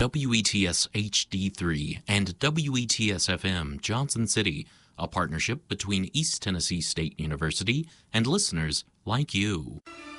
WETS HD3 and WETS FM Johnson City, a partnership between East Tennessee State University and listeners like you.